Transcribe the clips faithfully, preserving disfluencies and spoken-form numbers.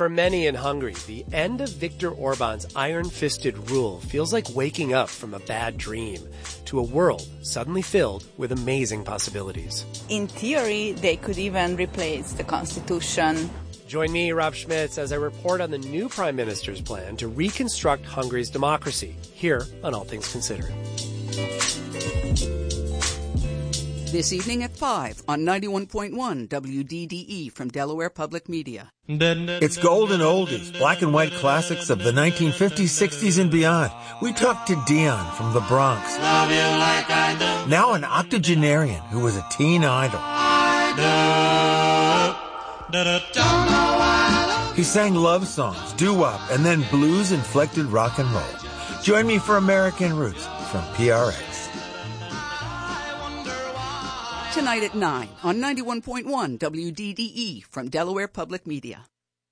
For many in Hungary, the end of Viktor Orban's iron-fisted rule feels like waking up from a bad dream to a world suddenly filled with amazing possibilities. In theory, they could even replace the constitution. Join me, Rob Schmitz, as I report on the new Prime Minister's plan to reconstruct Hungary's democracy, here on All Things Considered. This evening at five on ninety-one point one W D D E from Delaware Public Media. It's golden oldies, black and white classics of the nineteen fifties, sixties, and beyond. We talked to Dion from the Bronx. Now an octogenarian who was a teen idol. He sang love songs, doo-wop, and then blues-inflected rock and roll. Join me for American Roots from P R X. Tonight at nine on ninety-one point one W D D E from Delaware Public Media.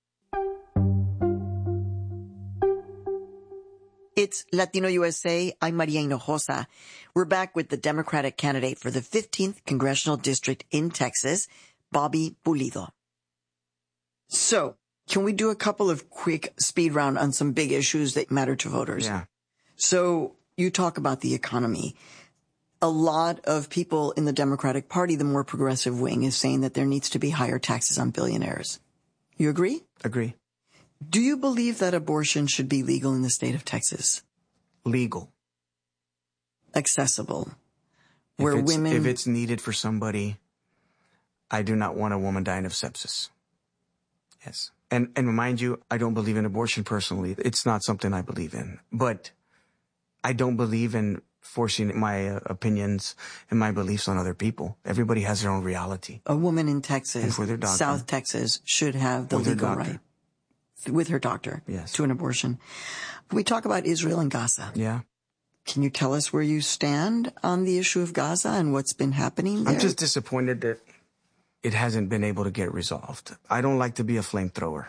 It's Latino U S A. I'm Maria Hinojosa. We're back with the Democratic candidate for the fifteenth Congressional District in Texas, Bobby Pulido. So, can we do a couple of quick speed round on some big issues that matter to voters? Yeah. So, you talk about the economy. A lot of people in the Democratic Party, the more progressive wing, is saying that there needs to be higher taxes on billionaires. You agree? Agree. Do you believe that abortion should be legal in the state of Texas? Legal. Accessible. If Where it's, women... If it's needed for somebody, I do not want a woman dying of sepsis. Yes. And, and mind you, I don't believe in abortion personally. It's not something I believe in. But I don't believe in forcing my uh, opinions and my beliefs on other people. Everybody has their own reality. A woman in Texas, for their doctor, South Texas, should have the legal right with her doctor yes. to an abortion. We talk about Israel and Gaza. Yeah. Can you tell us where you stand on the issue of Gaza and what's been happening there? I'm just disappointed that it hasn't been able to get resolved. I don't like to be a flamethrower.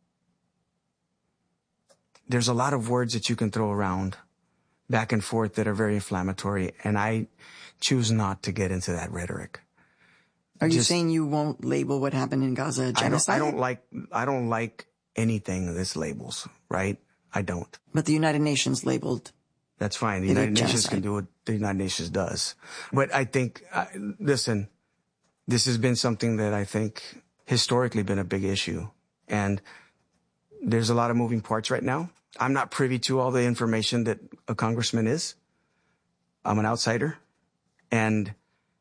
There's a lot of words that you can throw around back and forth that are very inflammatory, and I choose not to get into that rhetoric. Are Just, you saying you won't label what happened in Gaza a genocide? I don't, I don't like I don't like anything that's labels, right? I don't. But the United Nations labeled. That's fine. The United Nations can do what the United Nations does. But I think, uh, listen, this has been something that I think historically been a big issue, and there's a lot of moving parts right now. I'm not privy to all the information that a congressman is. I'm an outsider, and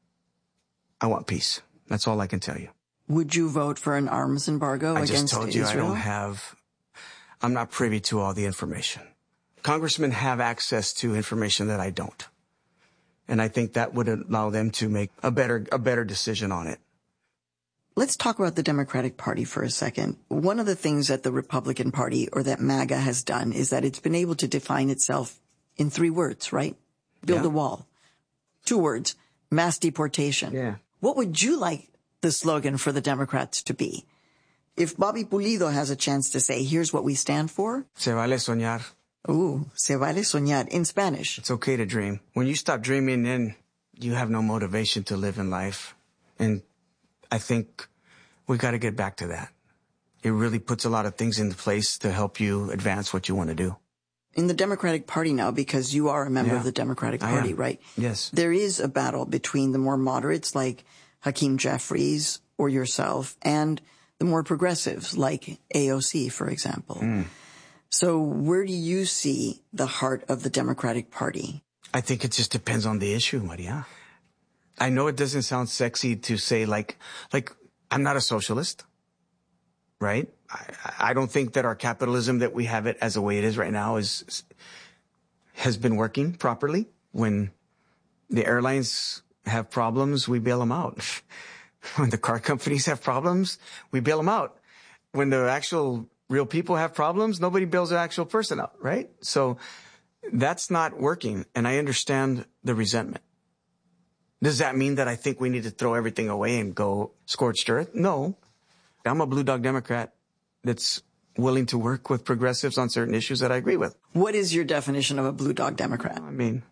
I want peace. That's all I can tell you. Would you vote for an arms embargo I against Israel? I just told you I don't have, I'm not privy to all the information. Congressmen have access to information that I don't. And I think that would allow them to make a better, a better decision on it. Let's talk about the Democratic Party for a second. One of the things that the Republican Party, or that MAGA, has done is that it's been able to define itself in three words, right? Build yeah. a wall. Two words, mass deportation. Yeah. What would you like the slogan for the Democrats to be? If Bobby Pulido has a chance to say, here's what we stand for. Se vale soñar. Ooh, se vale soñar in Spanish. It's okay to dream. When you stop dreaming, then you have no motivation to live in life. And I think we got to get back to that. It really puts a lot of things into place to help you advance what you want to do. In the Democratic Party now, because you are a member yeah, of the Democratic Party, right? Yes. There is a battle between the more moderates like Hakeem Jeffries or yourself and the more progressives like A O C, for example. Mm. So where do you see the heart of the Democratic Party? I think it just depends on the issue, Maria. I know it doesn't sound sexy to say like, like, I'm not a socialist, right? I, I don't think that our capitalism that we have it as the way it is right now is, has been working properly. When the airlines have problems, we bail them out. When the car companies have problems, we bail them out. When the actual real people have problems, nobody bails the actual person out, right? So that's not working, and I understand the resentment. Does that mean that I think we need to throw everything away and go scorched earth? No. I'm a blue dog Democrat that's willing to work with progressives on certain issues that I agree with. What is your definition of a blue dog Democrat? I mean,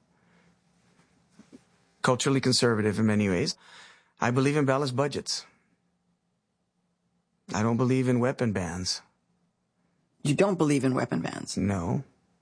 culturally conservative in many ways. I believe in balanced budgets. I don't believe in weapon bans. You don't believe in weapon bans? No.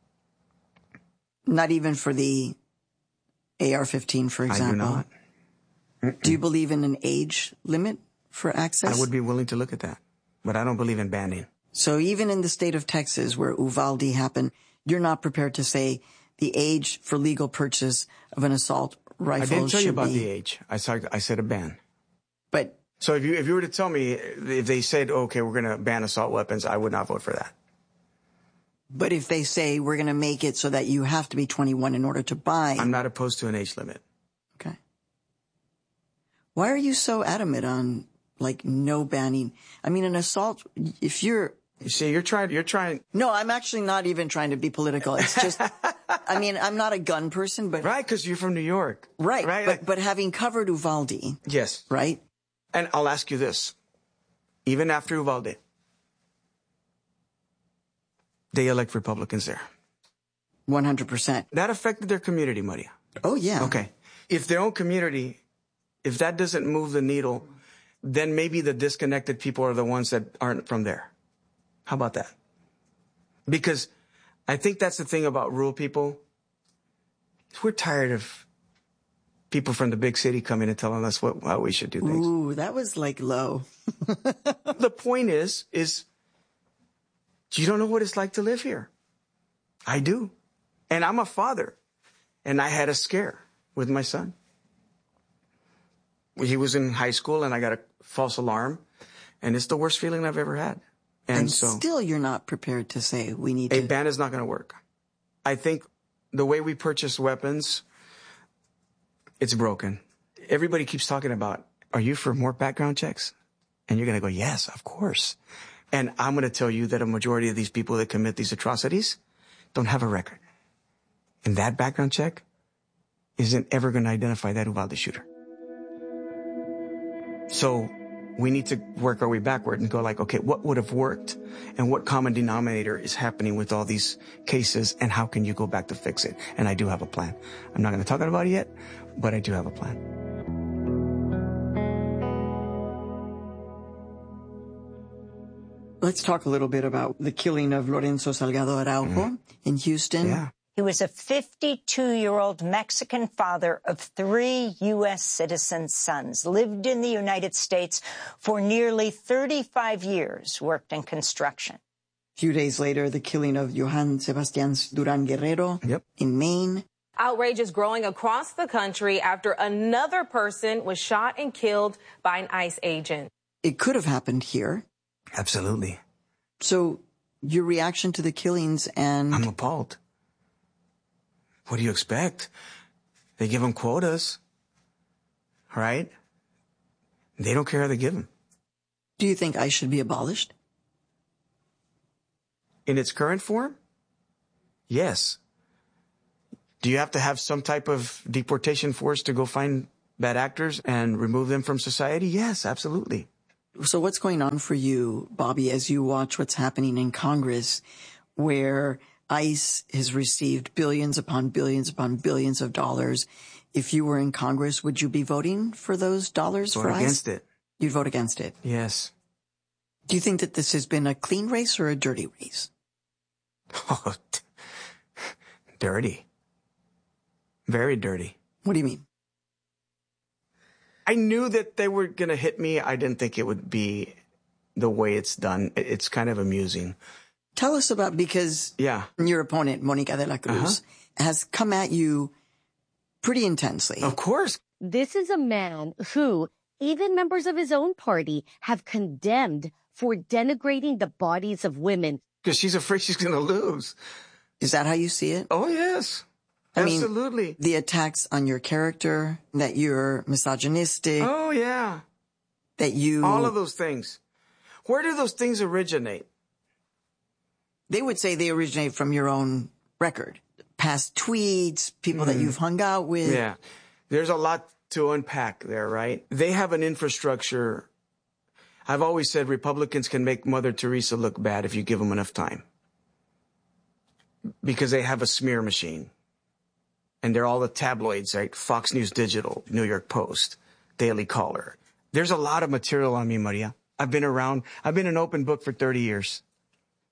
Not even for the A R fifteen, for example? I do not. Mm-mm. Do you believe in an age limit for access? I would be willing to look at that, but I don't believe in banning. So even in the state of Texas where Uvalde happened, you're not prepared to say the age for legal purchase of an assault rifle I didn't tell you about be... the age. I said, I said a ban. But... So if you, if you were to tell me, if they said, okay, we're going to ban assault weapons, I would not vote for that. But if they say we're going to make it so that you have to be twenty-one in order to buy... I'm not opposed to an age limit. Okay. Why are you so adamant on, like, no banning? I mean, an assault, if you're... You see, you're trying, you're trying... No, I'm actually not even trying to be political. It's just, I mean, I'm not a gun person, but... Right, because you're from New York. Right, right. But, but having covered Uvalde... Yes. Right? And I'll ask you this. Even after Uvalde, they elect Republicans there. one hundred percent. That affected their community, Maria. Oh, yeah. Okay. If their own community, if that doesn't move the needle, then maybe the disconnected people are the ones that aren't from there. How about that? Because I think that's the thing about rural people. We're tired of people from the big city coming and telling us what, how we should do things. Ooh, that was like low. The point is, is you don't know what it's like to live here. I do. And I'm a father. And I had a scare with my son. He was in high school and I got a false alarm. And it's the worst feeling I've ever had. And, and so still you're not prepared to say we need a to... A ban is not going to work. I think the way we purchase weapons, it's broken. Everybody keeps talking about, are you for more background checks? And you're going to go, yes, of course. And I'm going to tell you that a majority of these people that commit these atrocities don't have a record. And that background check isn't ever going to identify that Uvalde shooter. So we need to work our way backward and go like, okay, what would have worked and what common denominator is happening with all these cases and how can you go back to fix it? And I do have a plan. I'm not going to talk about it yet, but I do have a plan. Let's talk a little bit about the killing of Lorenzo Salgado Araujo mm-hmm. in Houston. Yeah. He was a fifty-two-year-old Mexican father of three U S citizen sons, lived in the United States for nearly thirty-five years, worked in construction. A few days later, the killing of Johann Sebastian Duran Guerrero yep. in Maine. Outrage is growing across the country after another person was shot and killed by an ICE agent. It could have happened here. Absolutely. So your reaction to the killings and... I'm appalled. What do you expect? They give them quotas, right? They don't care how they give them. Do you think ICE should be abolished? In its current form? Yes. Do you have to have some type of deportation force to go find bad actors and remove them from society? Yes, absolutely. So what's going on for you, Bobby, as you watch what's happening in Congress, where ICE has received billions upon billions upon billions of dollars? If you were in Congress, would you be voting for those dollars Vote for ICE? against it. You'd vote against it? Yes. Do you think that this has been a clean race or a dirty race? Oh, dirty. Very dirty. What do you mean? I knew that they were going to hit me. I didn't think it would be the way it's done. It's kind of amusing. Tell us about, because yeah. your opponent, Monica de la Cruz, uh-huh. has come at you pretty intensely. Of course. This is a man who even members of his own party have condemned for denigrating the bodies of women. Because she's afraid she's going to lose. Is that how you see it? Oh, yes. I Absolutely. Mean, the attacks on your character, that you're misogynistic. Oh, yeah. That you... All of those things. Where do those things originate? They would say they originate from your own record. Past tweets, people mm. that you've hung out with. Yeah. There's a lot to unpack there, right? They have an infrastructure. I've always said Republicans can make Mother Teresa look bad if you give them enough time. Because they have a smear machine. And they're all the tabloids, right? Fox News Digital, New York Post, Daily Caller. There's a lot of material on me, Maria. I've been around. I've been an open book for thirty years.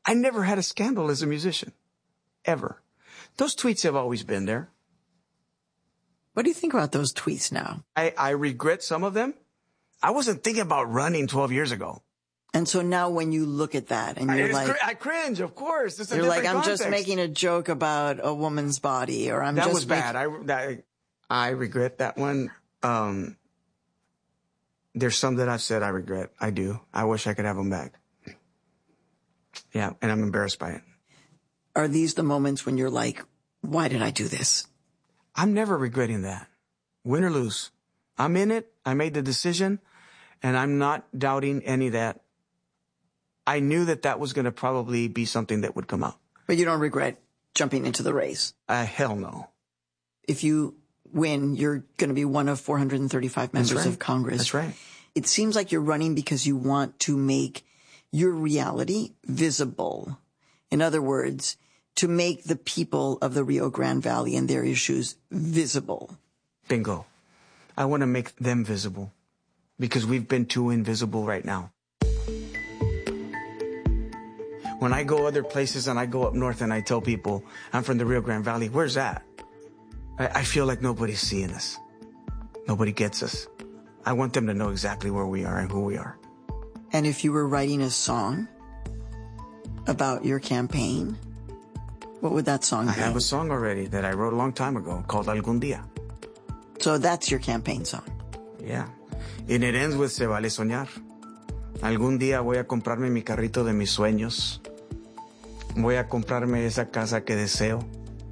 I never had a scandal as a musician. Ever. Those tweets have always been there. What do you think about those tweets now? I, I regret some of them. I wasn't thinking about running twelve years ago. And so now when you look at that and you're I, like... I cringe, of course. It's a you're like, I'm context. just making a joke about a woman's body, or I'm that just... Was bad. I, that, I regret that one. Um, there's some that I've said I regret. I do. I wish I could have them back. Yeah, and I'm embarrassed by it. Are these the moments when you're like, why did I do this? I'm never regretting that. Win or lose. I'm in it. I made the decision, and I'm not doubting any of that. I knew that that was going to probably be something that would come out. But you don't regret jumping into the race? Uh, hell no. If you win, you're going to be one of four hundred thirty-five members right. of Congress. That's right. It seems like you're running because you want to make your reality visible. In other words, to make the people of the Rio Grande Valley and their issues visible. Bingo. I want to make them visible because we've been too invisible right now. When I go other places and I go up north and I tell people I'm from the Rio Grande Valley, where's that? I, I feel like nobody's seeing us. Nobody gets us. I want them to know exactly where we are and who we are. And if you were writing a song about your campaign, what would that song be? I have a song already that I wrote a long time ago called Algún Día. So that's your campaign song? Yeah. And it ends with Se Vale Soñar. Algún día voy a comprarme mi carrito de mis sueños. Voy a comprarme esa casa que deseo.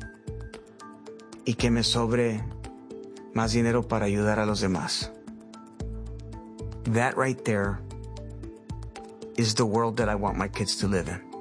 Y que me sobre más dinero para ayudar a los demás. That right there is the world that I want my kids to live in.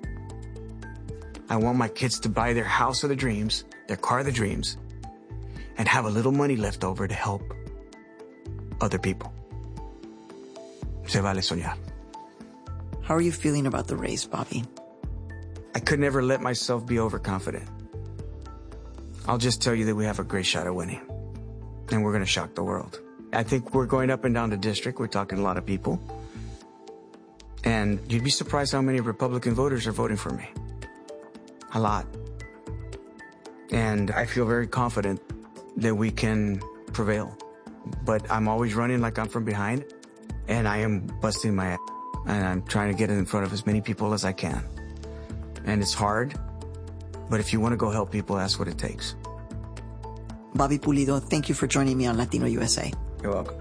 I want my kids to buy their house of their dreams, their car of their dreams, and have a little money left over to help other people. Se vale soñar. How are you feeling about the race, Bobby? I could never let myself be overconfident. I'll just tell you that we have a great shot at winning. And we're going to shock the world. I think we're going up and down the district. We're talking to a lot of people. And you'd be surprised how many Republican voters are voting for me. A lot. And I feel very confident that we can prevail. But I'm always running like I'm from behind. And I am busting my ass. And I'm trying to get in front of as many people as I can. And it's hard. But if you want to go help people, that's what it takes. Bobby Pulido, thank you for joining me on Latino U S A. You're welcome.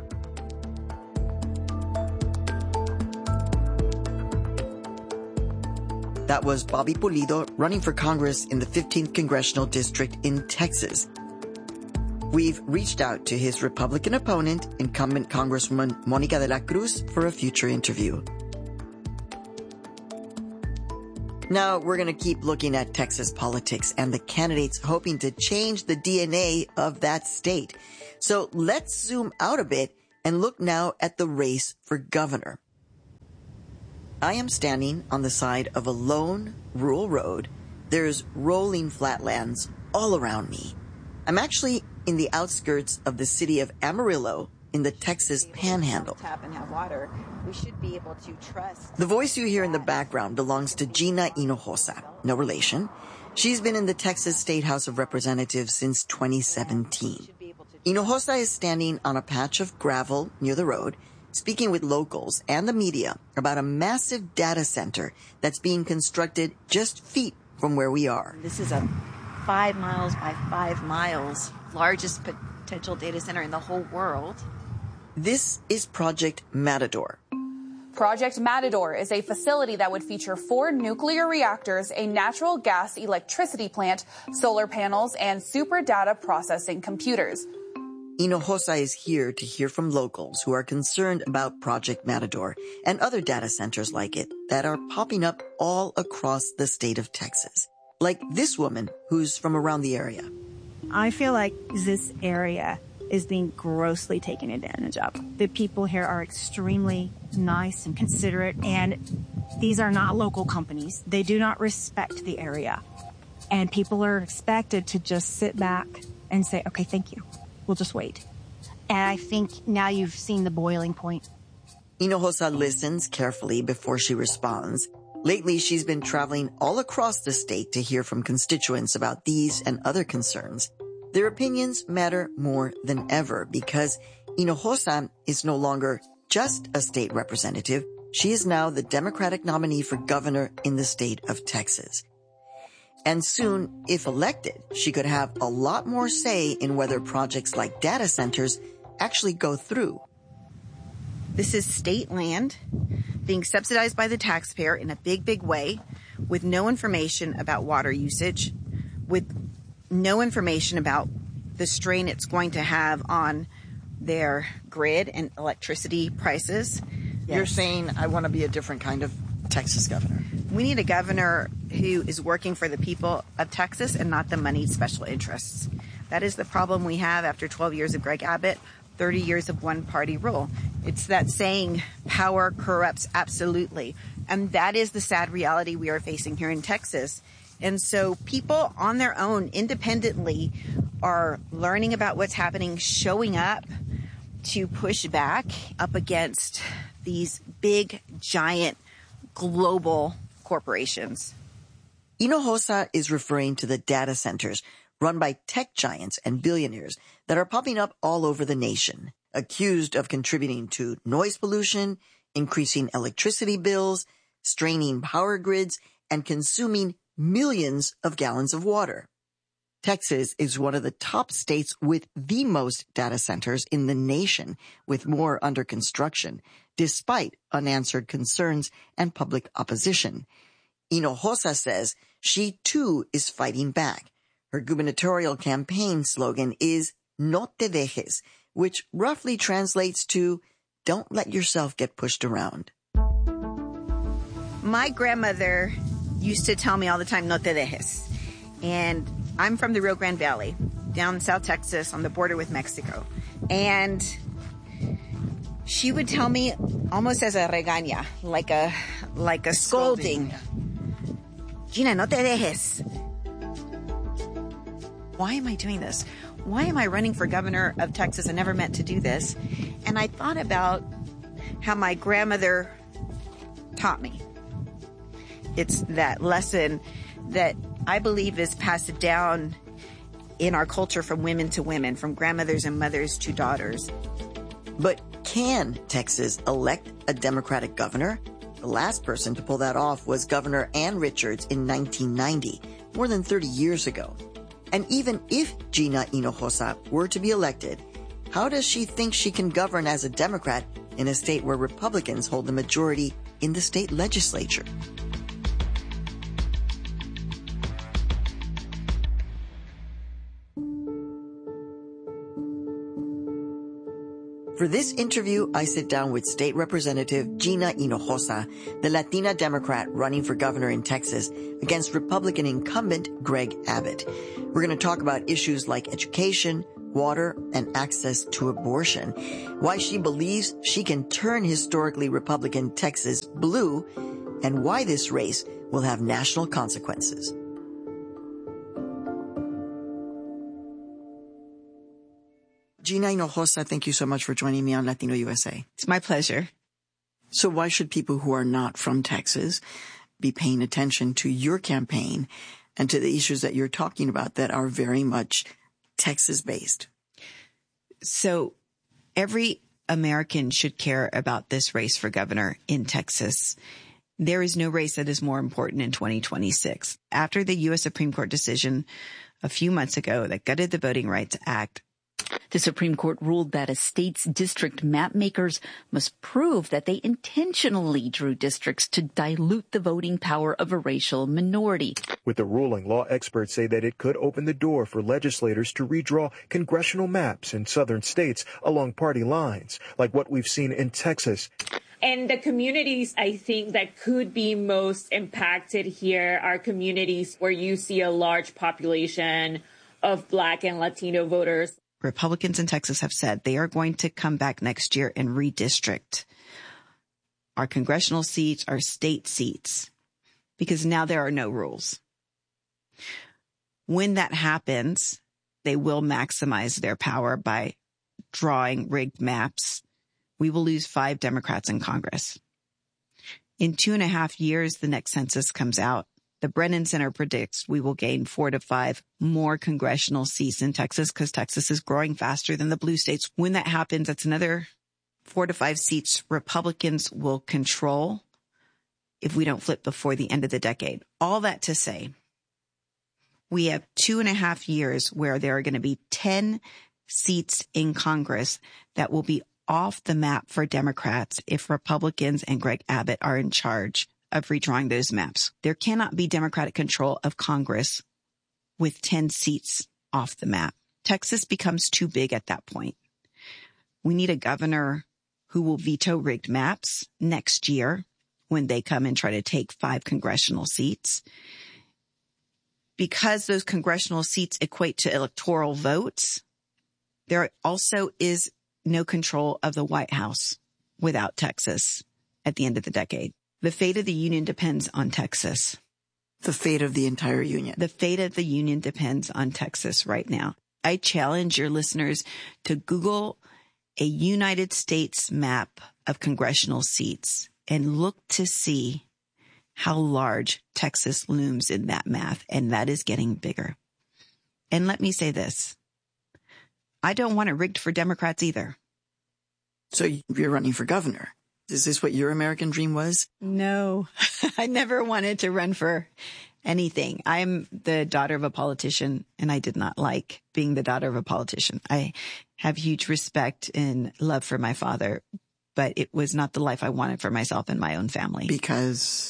That was Bobby Pulido running for Congress in the fifteenth Congressional District in Texas. We've reached out to his Republican opponent, incumbent Congresswoman Monica de la Cruz, for a future interview. Now, we're going to keep looking at Texas politics and the candidates hoping to change the D N A of that state. So let's zoom out a bit and look now at the race for governor. I am standing on the side of a lone rural road. There's rolling flatlands all around me. I'm actually in the outskirts of the city of Amarillo in the Texas Panhandle. Tap and have water. We should be able to trust. The voice you hear in the background belongs to Gina Hinojosa, no relation. She's been in the Texas State House of Representatives since twenty seventeen. Hinojosa is standing on a patch of gravel near the road, speaking with locals and the media about a massive data center that's being constructed just feet from where we are. This is a five miles by five miles, largest potential data center in the whole world. This is Project Matador. Project Matador is a facility that would feature four nuclear reactors, a natural gas electricity plant, solar panels, and super data processing computers. Hinojosa is here to hear from locals who are concerned about Project Matador and other data centers like it that are popping up all across the state of Texas. Like this woman who's from around the area. I feel like this area is being grossly taken advantage of. The people here are extremely nice and considerate, and these are not local companies. They do not respect the area. And people are expected to just sit back and say, okay, thank you. We'll just wait. And I think now you've seen the boiling point. Hinojosa listens carefully before she responds. Lately, she's been traveling all across the state to hear from constituents about these and other concerns. Their opinions matter more than ever because Hinojosa is no longer just a state representative. She is now the Democratic nominee for governor in the state of Texas. And soon, if elected, she could have a lot more say in whether projects like data centers actually go through. This is state land being subsidized by the taxpayer in a big, big way with no information about water usage, with no information about the strain it's going to have on their grid and electricity prices. Yes. You're saying I want to be a different kind of Texas governor. We need a governor who is working for the people of Texas and not the moneyed special interests. That is the problem we have after twelve years of Greg Abbott, thirty years of one-party rule. It's that saying, power corrupts absolutely. And that is the sad reality we are facing here in Texas. And so people on their own, independently, are learning about what's happening, showing up to push back up against these big, giant, global corporations. Hinojosa is referring to the data centers run by tech giants and billionaires that are popping up all over the nation, accused of contributing to noise pollution, increasing electricity bills, straining power grids, and consuming millions of gallons of water. Texas is one of the top states with the most data centers in the nation, with more under construction, despite unanswered concerns and public opposition. Hinojosa says she too is fighting back. Her gubernatorial campaign slogan is No te dejes, which roughly translates to don't let yourself get pushed around. My grandmother used to tell me all the time, no te dejes. And I'm from the Rio Grande Valley, down in South Texas on the border with Mexico. And she would tell me almost as a regaña, like a, like a scolding. scolding. Gina, no te dejes. Why am I doing this? Why am I running for governor of Texas? I never meant to do this. And I thought about how my grandmother taught me. It's that lesson that I believe is passed down in our culture from women to women, from grandmothers and mothers to daughters. But can Texas elect a Democratic governor? The last person to pull that off was Governor Ann Richards in nineteen ninety, more than thirty years ago. And even if Gina Hinojosa were to be elected, how does she think she can govern as a Democrat in a state where Republicans hold the majority in the state legislature? For this interview, I sit down with State Representative Gina Hinojosa, the Latina Democrat running for governor in Texas against Republican incumbent Greg Abbott. We're going to talk about issues like education, water, and access to abortion, why she believes she can turn historically Republican Texas blue, and why this race will have national consequences. Gina Hinojosa, thank you so much for joining me on Latino U S A. It's my pleasure. So why should people who are not from Texas be paying attention to your campaign and to the issues that you're talking about that are very much Texas-based? So every American should care about this race for governor in Texas. There is no race that is more important in twenty twenty-six. After the U S Supreme Court decision a few months ago that gutted the Voting Rights Act, the Supreme Court ruled that a state's district map makers must prove that they intentionally drew districts to dilute the voting power of a racial minority. With the ruling, law experts say that it could open the door for legislators to redraw congressional maps in southern states along party lines, like what we've seen in Texas. And the communities, I think, that could be most impacted here are communities where you see a large population of Black and Latino voters. Republicans in Texas have said they are going to come back next year and redistrict our congressional seats, our state seats, because now there are no rules. When that happens, they will maximize their power by drawing rigged maps. We will lose five Democrats in Congress. In two and a half years, the next census comes out. The Brennan Center predicts we will gain four to five more congressional seats in Texas because Texas is growing faster than the blue states. When that happens, that's another four to five seats Republicans will control if we don't flip before the end of the decade. All that to say, we have two and a half years where there are going to be ten seats in Congress that will be off the map for Democrats if Republicans and Greg Abbott are in charge of redrawing those maps. There cannot be Democratic control of Congress with ten seats off the map. Texas becomes too big at that point. We need a governor who will veto rigged maps next year when they come and try to take five congressional seats. Because those congressional seats equate to electoral votes, there also is no control of the White House without Texas at the end of the decade. The fate of the union depends on Texas. The fate of the entire union. The fate of the union depends on Texas right now. I challenge your listeners to Google a United States map of congressional seats and look to see how large Texas looms in that map, and that is getting bigger. And let me say this. I don't want it rigged for Democrats either. So you're running for governor. Is this what your American dream was? No, I never wanted to run for anything. I'm the daughter of a politician, and I did not like being the daughter of a politician. I have huge respect and love for my father, but it was not the life I wanted for myself and my own family. Because?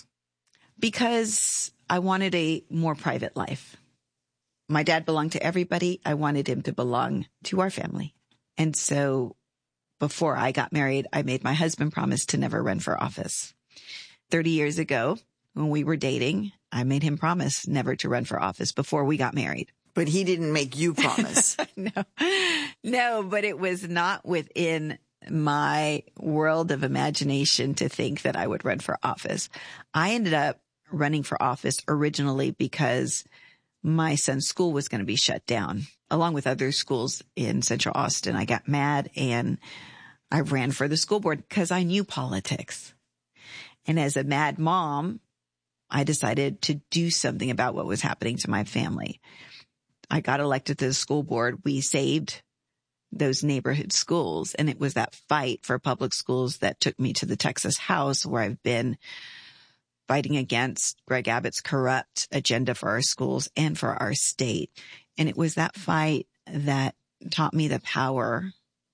Because I wanted a more private life. My dad belonged to everybody. I wanted him to belong to our family. And so before I got married, I made my husband promise to never run for office. thirty years ago, when we were dating, I made him promise never to run for office before we got married. But he didn't make you promise. No, no, but it was not within my world of imagination to think that I would run for office. I ended up running for office originally because my son's school was going to be shut down, along with other schools in Central Austin. I got mad and I ran for the school board because I knew politics. And as a mad mom, I decided to do something about what was happening to my family. I got elected to the school board. We saved those neighborhood schools. And it was that fight for public schools that took me to the Texas House, where I've been fighting against Greg Abbott's corrupt agenda for our schools and for our state. And it was that fight that taught me the power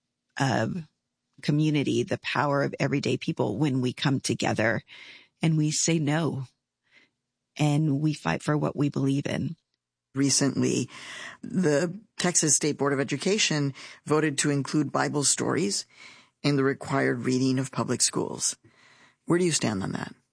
of community, the power of everyday people when we come together and we say no and we fight for what we believe in. Recently, the Texas State Board of Education voted to include Bible stories in the required reading of public schools. Where do you stand on that?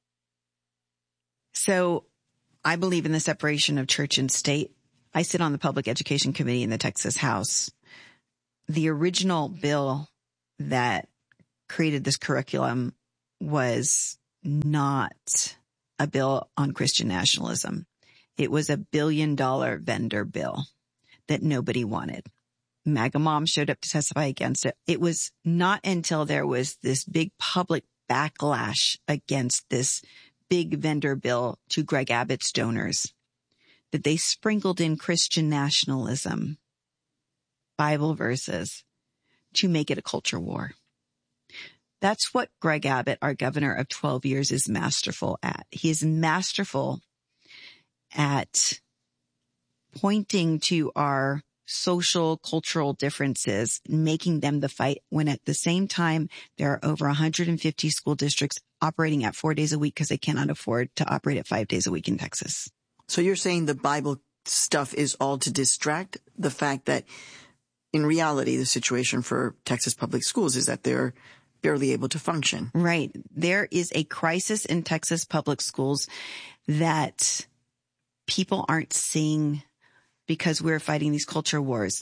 So I believe in the separation of church and state. I sit on the Public Education Committee in the Texas House. The original bill that created this curriculum was not a bill on Christian nationalism. It was a billion dollar vendor bill that nobody wanted. MAGA mom showed up to testify against it. It was not until there was this big public backlash against this big vendor bill to Greg Abbott's donors that they sprinkled in Christian nationalism, Bible verses, to make it a culture war. That's what Greg Abbott, our governor of twelve years, is masterful at. He is masterful at pointing to our social, cultural differences, making them the fight, when at the same time there are over one hundred fifty school districts operating at four days a week because they cannot afford to operate at five days a week in Texas. So you're saying the Bible stuff is all to distract the fact that in reality, the situation for Texas public schools is that they're barely able to function. Right. There is a crisis in Texas public schools that people aren't seeing because we're fighting these culture wars.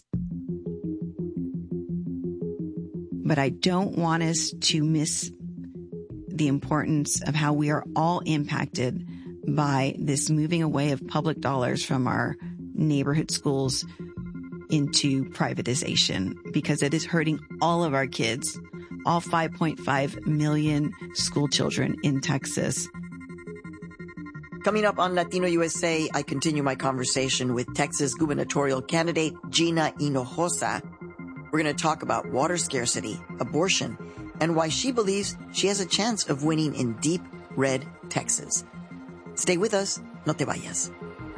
But I don't want us to miss the importance of how we are all impacted by this moving away of public dollars from our neighborhood schools into privatization, because it is hurting all of our kids, all five point five million school children in Texas. Coming up on Latino U S A, I continue my conversation with Texas gubernatorial candidate Gina Hinojosa. We're going to talk about water scarcity, abortion, and why she believes she has a chance of winning in deep red Texas. Stay with us, no te vayas.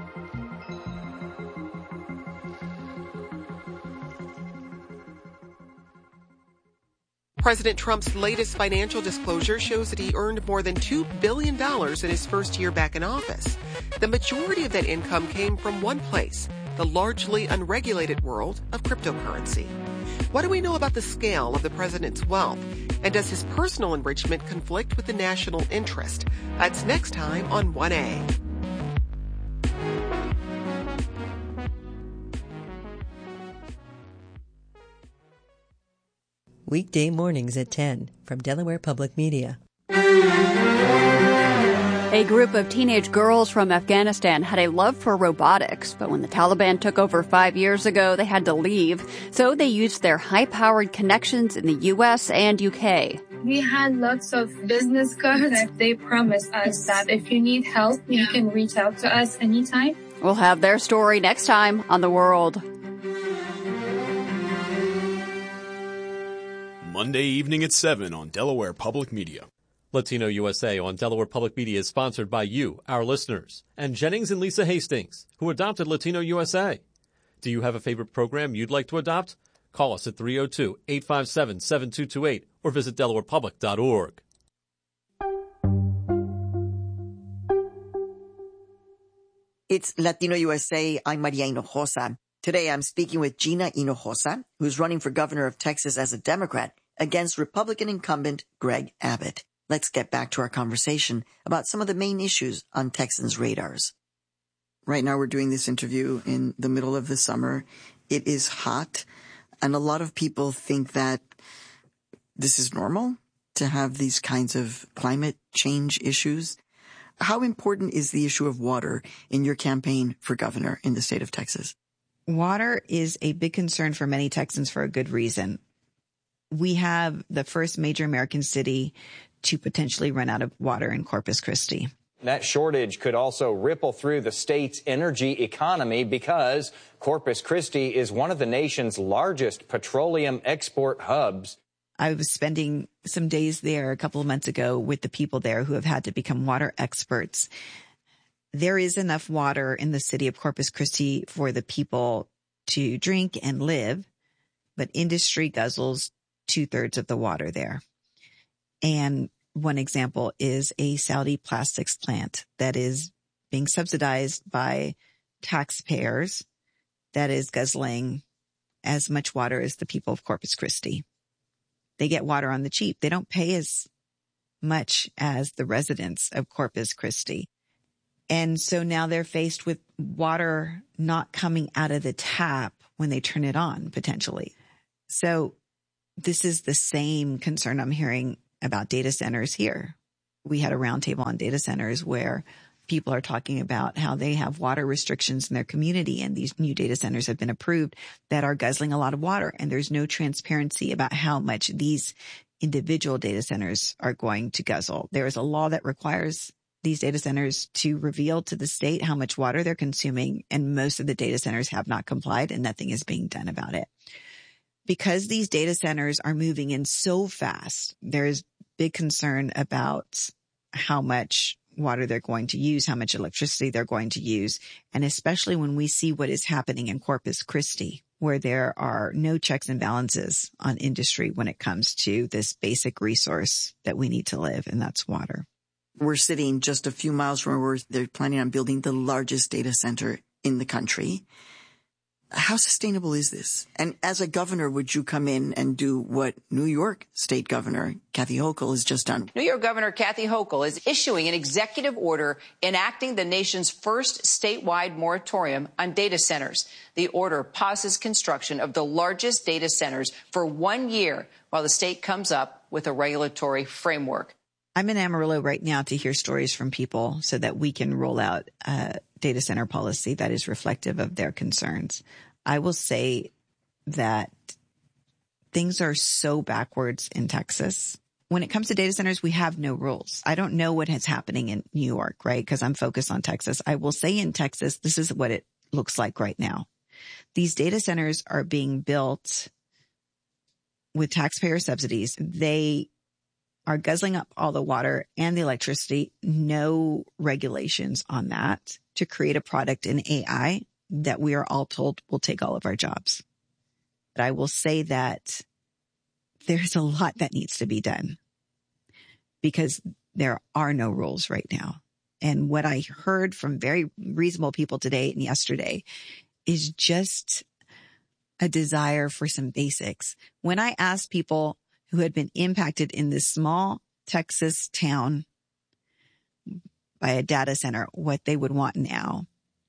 President Trump's latest financial disclosure shows that he earned more than two billion dollars in his first year back in office. The majority of that income came from one place, the largely unregulated world of cryptocurrency. What do we know about the scale of the president's wealth? And does his personal enrichment conflict with the national interest? That's next time on one A. Weekday mornings at ten from Delaware Public Media. A group of teenage girls from Afghanistan had a love for robotics, but when the Taliban took over five years ago, they had to leave. So they used their high-powered connections in the U S and U K. We had lots of business cards. They promised us that if you need help, you can reach out to us anytime. We'll have their story next time on The World. Monday evening at seven on Delaware Public Media. Latino U S A on Delaware Public Media is sponsored by you, our listeners, and Jennings and Lisa Hastings, who adopted Latino U S A. Do you have a favorite program you'd like to adopt? Call us at three oh two, eight five seven, seven two two eight or visit delaware public dot org. It's Latino U S A. I'm Maria Hinojosa. Today I'm speaking with Gina Hinojosa, who's running for governor of Texas as a Democrat against Republican incumbent Greg Abbott. Let's get back to our conversation about some of the main issues on Texans' radars. Right now we're doing this interview in the middle of the summer. It is hot, and a lot of people think that this is normal to have these kinds of climate change issues. How important is the issue of water in your campaign for governor in the state of Texas? Water is a big concern for many Texans for a good reason. We have the first major American city to potentially run out of water in Corpus Christi. That shortage could also ripple through the state's energy economy because Corpus Christi is one of the nation's largest petroleum export hubs. I was spending some days there a couple of months ago with the people there who have had to become water experts. There is enough water in the city of Corpus Christi for the people to drink and live, but industry guzzles two-thirds of the water there. And one example is a Saudi plastics plant that is being subsidized by taxpayers that is guzzling as much water as the people of Corpus Christi. They get water on the cheap. They don't pay as much as the residents of Corpus Christi. And so now they're faced with water not coming out of the tap when they turn it on, potentially. So this is the same concern I'm hearing about data centers here. We had a roundtable on data centers where people are talking about how they have water restrictions in their community, and these new data centers have been approved that are guzzling a lot of water, and there's no transparency about how much these individual data centers are going to guzzle. There is a law that requires these data centers to reveal to the state how much water they're consuming, and most of the data centers have not complied, and nothing is being done about it. Because these data centers are moving in so fast, there's big concern about how much water they're going to use, how much electricity they're going to use, and especially when we see what is happening in Corpus Christi, where there are no checks and balances on industry when it comes to this basic resource that we need to live, and that's water. We're sitting just a few miles from where they're planning on building the largest data center in the country. How sustainable is this? And as a governor, would you come in and do what New York State Governor Kathy Hochul has just done? New York Governor Kathy Hochul is issuing an executive order enacting the nation's first statewide moratorium on data centers. The order pauses construction of the largest data centers for one year while the state comes up with a regulatory framework. I'm in Amarillo right now to hear stories from people so that we can roll out a data center policy that is reflective of their concerns. I will say that things are so backwards in Texas. When it comes to data centers, we have no rules. I don't know what is happening in New York, right? Because I'm focused on Texas. I will say in Texas, this is what it looks like right now. These data centers are being built with taxpayer subsidies. They are guzzling up all the water and the electricity, no regulations on that, to create a product in A I that we are all told will take all of our jobs. But I will say that there's a lot that needs to be done because there are no rules right now. And what I heard from very reasonable people today and yesterday is just a desire for some basics. When I asked people who had been impacted in this small Texas town by a data center what they would want now,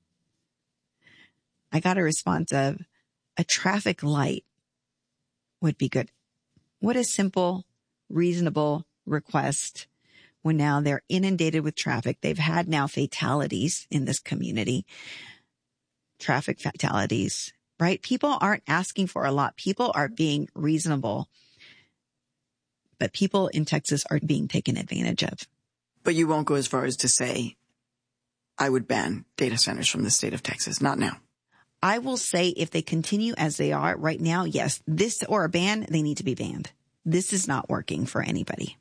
I got a response of a traffic light would be good. What a simple, reasonable request when now they're inundated with traffic. They've had now fatalities in this community, traffic fatalities, right? People aren't asking for a lot. People are being reasonable, but people in Texas are being taken advantage of. But you won't go as far as to say, I would ban data centers from the state of Texas. Not now. I will say if they continue as they are right now, yes, this or a ban, they need to be banned. This is not working for anybody.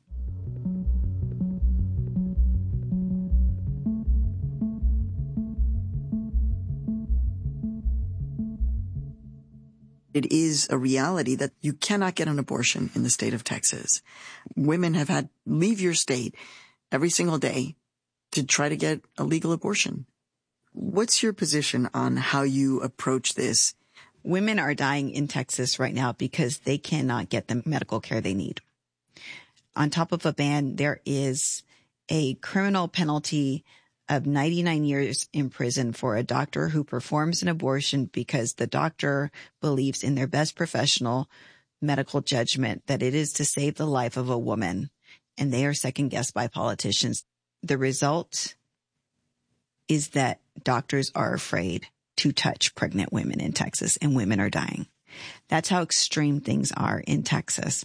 It is a reality that you cannot get an abortion in the state of Texas. Women have had leave your state every single day to try to get a legal abortion. What's your position on how you approach this? Women are dying in Texas right now because they cannot get the medical care they need. On top of a ban, there is a criminal penalty of ninety-nine years in prison for a doctor who performs an abortion because the doctor believes in their best professional medical judgment that it is to save the life of a woman, and they are second-guessed by politicians. The result is that doctors are afraid to touch pregnant women in Texas, and women are dying. That's how extreme things are in Texas.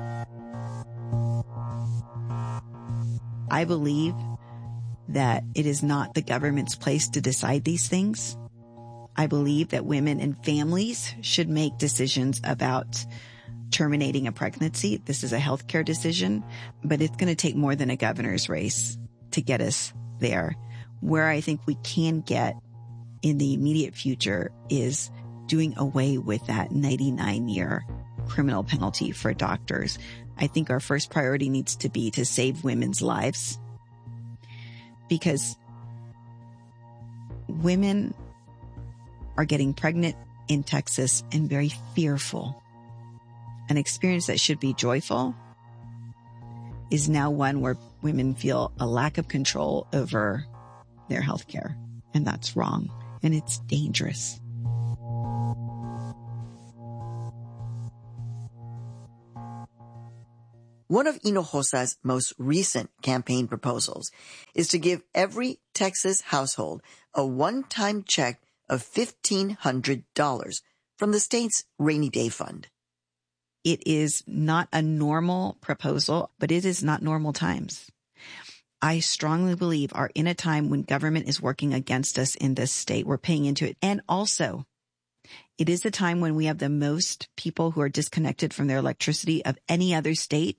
I believe that it is not the government's place to decide these things. I believe that women and families should make decisions about terminating a pregnancy. This is a healthcare decision, but it's going to take more than a governor's race to get us there. Where I think we can get in the immediate future is doing away with that ninety-nine year criminal penalty for doctors. I think our first priority needs to be to save women's lives, because women are getting pregnant in Texas and very fearful. An experience that should be joyful is now one where women feel a lack of control over their health care. And that's wrong. And it's dangerous. One of Hinojosa's most recent campaign proposals is to give every Texas household a one-time check of fifteen hundred dollars from the state's rainy day fund. It is not a normal proposal, but it is not normal times. I strongly believe are in a time when government is working against us in this state. We're paying into it. And also, it is a time when we have the most people who are disconnected from their electricity of any other state.